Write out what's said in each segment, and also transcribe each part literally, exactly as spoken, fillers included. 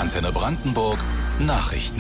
Antenne Brandenburg Nachrichten.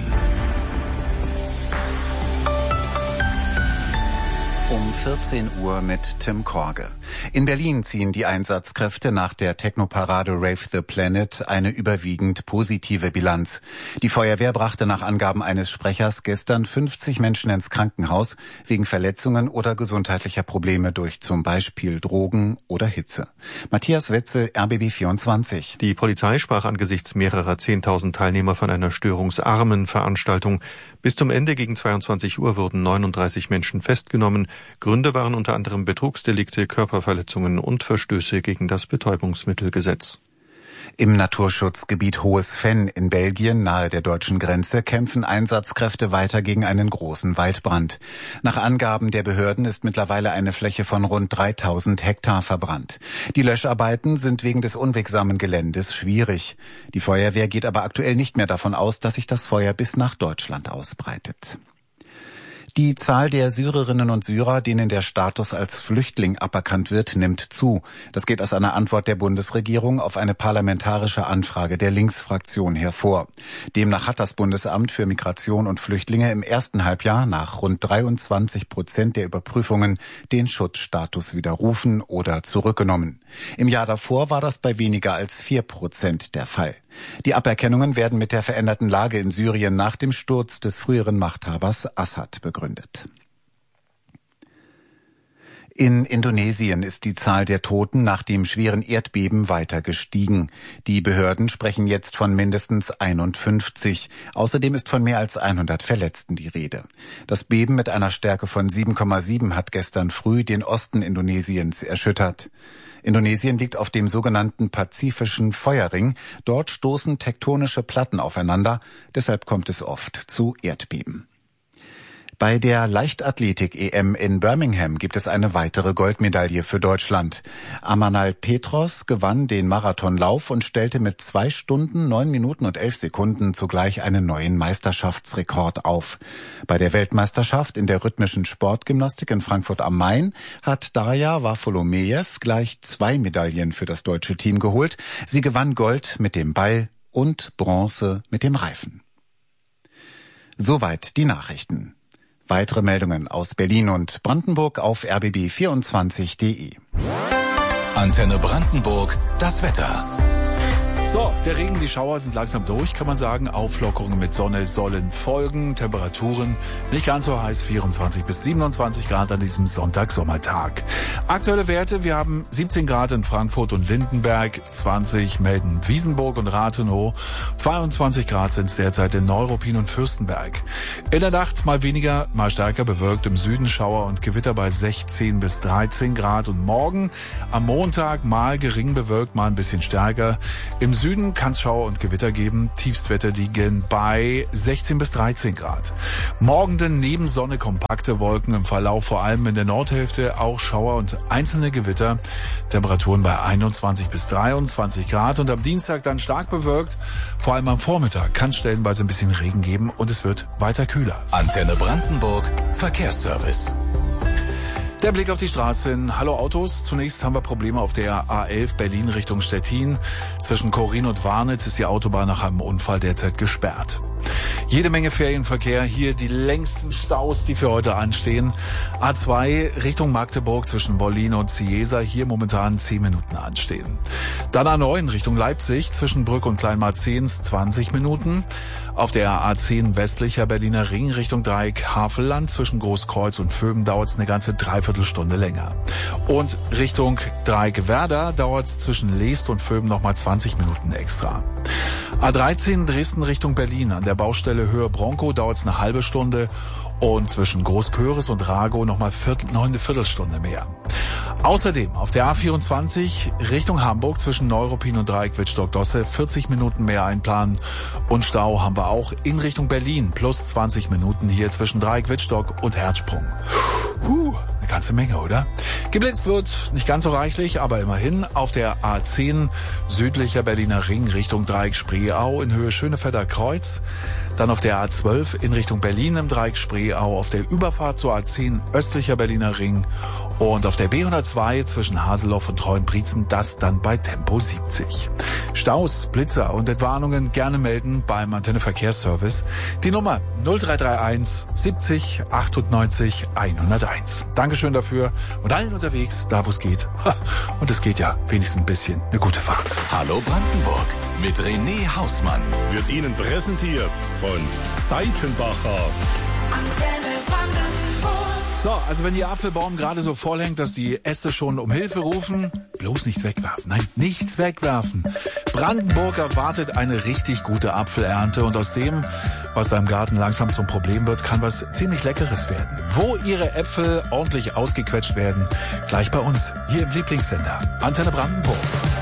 Um vierzehn Uhr mit Tim Korge. In Berlin ziehen die Einsatzkräfte nach der Technoparade Rave the Planet eine überwiegend positive Bilanz. Die Feuerwehr brachte nach Angaben eines Sprechers gestern fünfzig Menschen ins Krankenhaus wegen Verletzungen oder gesundheitlicher Probleme durch zum Beispiel Drogen oder Hitze. Matthias Wetzel, R B B vierundzwanzig. Die Polizei sprach angesichts mehrerer zehntausend Teilnehmer von einer störungsarmen Veranstaltung. Bis zum Ende gegen zweiundzwanzig Uhr wurden neununddreißig Menschen festgenommen. Gründe waren unter anderem Betrugsdelikte, Körperverletzungen und Verstöße gegen das Betäubungsmittelgesetz. Im Naturschutzgebiet Hohes Venn in Belgien nahe der deutschen Grenze kämpfen Einsatzkräfte weiter gegen einen großen Waldbrand. Nach Angaben der Behörden ist mittlerweile eine Fläche von rund dreitausend Hektar verbrannt. Die Löscharbeiten sind wegen des unwegsamen Geländes schwierig. Die Feuerwehr geht aber aktuell nicht mehr davon aus, dass sich das Feuer bis nach Deutschland ausbreitet. Die Zahl der Syrerinnen und Syrer, denen der Status als Flüchtling aberkannt wird, nimmt zu. Das geht aus einer Antwort der Bundesregierung auf eine parlamentarische Anfrage der Linksfraktion hervor. Demnach hat das Bundesamt für Migration und Flüchtlinge im ersten Halbjahr nach rund dreiundzwanzig Prozent der Überprüfungen den Schutzstatus widerrufen oder zurückgenommen. Im Jahr davor war das bei weniger als vier Prozent der Fall. Die Aberkennungen werden mit der veränderten Lage in Syrien nach dem Sturz des früheren Machthabers Assad begründet. In Indonesien ist die Zahl der Toten nach dem schweren Erdbeben weiter gestiegen. Die Behörden sprechen jetzt von mindestens einundfünfzig. Außerdem ist von mehr als hundert Verletzten die Rede. Das Beben mit einer Stärke von sieben Komma sieben hat gestern früh den Osten Indonesiens erschüttert. Indonesien liegt auf dem sogenannten Pazifischen Feuerring. Dort stoßen tektonische Platten aufeinander. Deshalb kommt es oft zu Erdbeben. Bei der Leichtathletik-E M in Birmingham gibt es eine weitere Goldmedaille für Deutschland. Amanal Petros gewann den Marathonlauf und stellte mit zwei Stunden, neun Minuten und elf Sekunden zugleich einen neuen Meisterschaftsrekord auf. Bei der Weltmeisterschaft in der rhythmischen Sportgymnastik in Frankfurt am Main hat Darja Wafolomejew gleich zwei Medaillen für das deutsche Team geholt. Sie gewann Gold mit dem Ball und Bronze mit dem Reifen. Soweit die Nachrichten. Weitere Meldungen aus Berlin und Brandenburg auf r b b vierundzwanzig punkt de. Antenne Brandenburg, das Wetter. So, der Regen, die Schauer sind langsam durch, kann man sagen. Auflockerungen mit Sonne sollen folgen. Temperaturen nicht ganz so heiß, vierundzwanzig bis siebenundzwanzig Grad an diesem Sonntag-Sommertag. Aktuelle Werte, wir haben siebzehn Grad in Frankfurt und Lindenberg, zwanzig melden Wiesenburg und Rathenow, zweiundzwanzig Grad sind es derzeit in Neuruppin und Fürstenberg. In der Nacht mal weniger, mal stärker bewölkt, im Süden Schauer und Gewitter bei sechzehn bis dreizehn Grad. Und morgen am Montag mal gering bewölkt, mal ein bisschen stärker. Im Süden kann es Schauer und Gewitter geben. Tiefstwerte liegen bei sechzehn bis dreizehn Grad. Morgen dann neben Sonne kompakte Wolken im Verlauf, vor allem in der Nordhälfte auch Schauer und einzelne Gewitter. Temperaturen bei einundzwanzig bis dreiundzwanzig Grad. Und am Dienstag dann stark bewölkt. Vor allem am Vormittag kann es stellenweise ein bisschen Regen geben und es wird weiter kühler. Antenne Brandenburg, Verkehrsservice. Der Blick auf die Straßen. Hallo Autos. Zunächst haben wir Probleme auf der A elf Berlin Richtung Stettin. Zwischen Chorin und Warnitz ist die Autobahn nach einem Unfall derzeit gesperrt. Jede Menge Ferienverkehr. Hier die längsten Staus, die für heute anstehen. A zwei Richtung Magdeburg zwischen Bollin und Ciesa. Hier momentan zehn Minuten anstehen. Dann A neun Richtung Leipzig zwischen Brück und Kleinmarzehns zwanzig Minuten. Auf der A zehn westlicher Berliner Ring Richtung Dreieck Havelland zwischen Großkreuz und Vöben dauert es eine ganze Dreiviertelstunde länger. Und Richtung Dreieck Werder dauert es zwischen Leest und Vöben nochmal zwanzig Minuten extra. A dreizehn Dresden Richtung Berlin. An der Baustelle Höhe Bronco dauert es eine halbe Stunde und zwischen Großköris und Ragow nochmal Viertel, noch eine Viertelstunde mehr. Außerdem auf der A vierundzwanzig Richtung Hamburg zwischen Neuruppin und Dreieck Wittstock-Dosse vierzig Minuten mehr einplanen. Und Stau haben wir auch in Richtung Berlin plus zwanzig Minuten hier zwischen Dreieck Wittstock und Herzsprung. Puh, Eine ganze Menge, oder? Geblitzt wird nicht ganz so reichlich, aber immerhin auf der A zehn südlicher Berliner Ring Richtung Dreieck Spreeau in Höhe Schönefelder Kreuz. Dann auf der A zwölf in Richtung Berlin im Dreieck Spreeau auf der Überfahrt zur A zehn östlicher Berliner Ring. Und auf der B hundertzwei zwischen Haseloff und Treuenbrietzen, das dann bei Tempo siebzig. Staus, Blitzer und Entwarnungen gerne melden beim Antenne Verkehrsservice. Die Nummer null drei drei eins siebzig achtundneunzig hunderteins. Dankeschön dafür und allen unterwegs, da wo es geht. Und es geht ja wenigstens ein bisschen eine gute Fahrt. Hallo Brandenburg mit René Hausmann. Wird Ihnen präsentiert von Seitenbacher. Antenne Brandenburg. So, also wenn Ihr Apfelbaum gerade so voll hängt, dass die Äste schon um Hilfe rufen, bloß nichts wegwerfen. Nein, nichts wegwerfen. Brandenburg erwartet eine richtig gute Apfelernte und aus dem, was da im Garten langsam zum Problem wird, kann was ziemlich Leckeres werden. Wo Ihre Äpfel ordentlich ausgequetscht werden, gleich bei uns, hier im Lieblingssender, Antenne Brandenburg.